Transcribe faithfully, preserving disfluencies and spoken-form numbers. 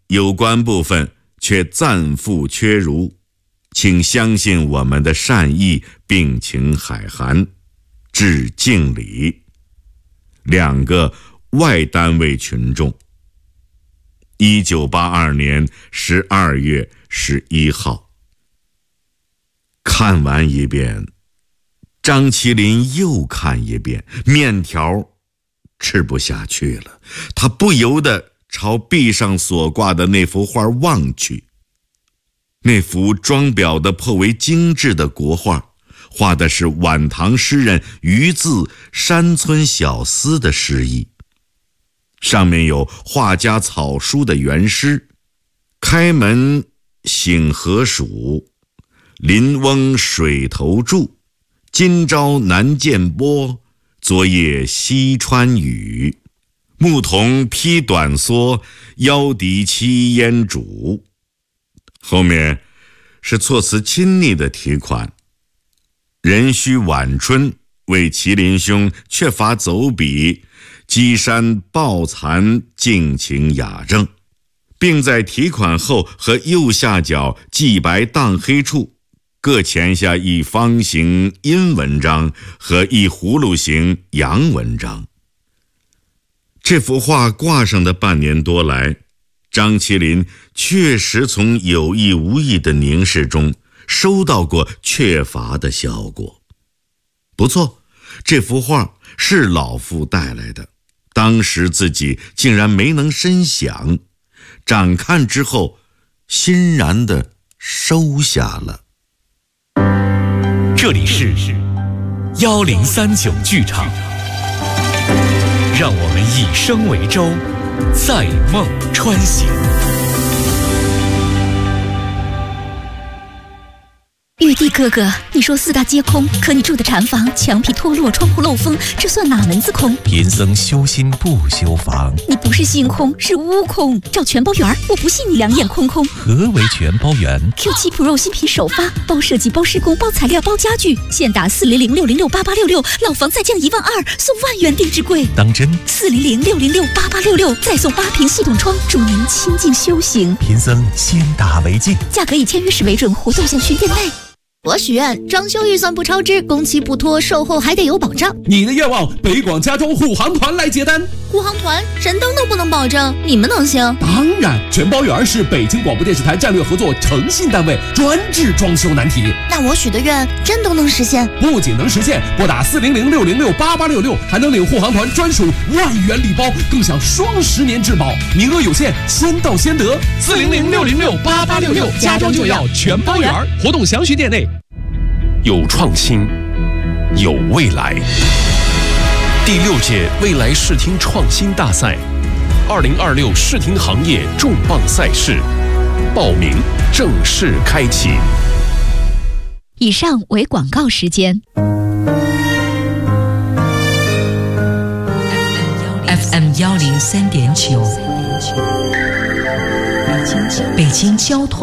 有关部分却暂复缺如，请相信我们的善意，并请海涵，致敬礼。两个外单位群众。一九八二年十二月十一号。看完一遍，张麒麟又看一遍，面条吃不下去了，他不由得朝壁上所挂的那幅画望去。那幅装裱的颇为精致的国画，画的是晚唐诗人余自山村小思的诗意，上面有画家草书的原诗：开门省河鼠，林翁水头住，今朝南涧波，昨夜西川雨。牧童披短蓑，腰敌栖烟渚。后面是措辞亲昵的题款：壬戌晚春，为麒麟兄却乏走笔，稽山抱残，尽情雅正，并在题款后和右下角记白荡黑处各填下一方形阴文章和一葫芦形阳文章。这幅画挂上的半年多来，张麒麟确实从有意无意的凝视中收到过缺乏的效果。不错，这幅画是老妇带来的，当时自己竟然没能深想，展看之后欣然地收下了。 这里是幺零三九剧场，让我们以声为舟，在梦穿行。 玉帝哥哥，你说四大皆空，可你住的禅房墙皮脱落，窗户漏风，这算哪门子空？ 贫僧修心不修房。 你不是心空，是屋空。照全包圆，我不信你两眼空空。 何为全包圆 ？Q 七 Pro 新品首发，包设计、包施工、包材料、包家具，现打四零零六零六八八六六，老房再降一万二，送万元定制柜。 当真？ 四零零六零六八八六六，再送八屏系统窗，助您清静修行。 贫僧先打为敬， 价格以签约时为准，活动详询店内。 我许愿装修预算不超支，工期不拖，售后还得有保障。 你的愿望，北广家装护航团来接单。 护航团神灯都不能保证，你们能行？ 当然，全包圆是北京广播电视台战略合作诚信单位，专治装修难题。 那我许的愿真都能实现？ 不仅能实现，拨打四零零六零六八八六六，还能领护航团专属万元礼包，更享双十年质保，名额有限，先到先得。四零零六零六八八六六，家装就要全包圆，活动详询店内。 有创新，有未来。第六届未来视听创新大赛，二零二六视听行业重磅赛事，报名正式开启。 以上为广告时间。 F M 幺零三点九，北京交通。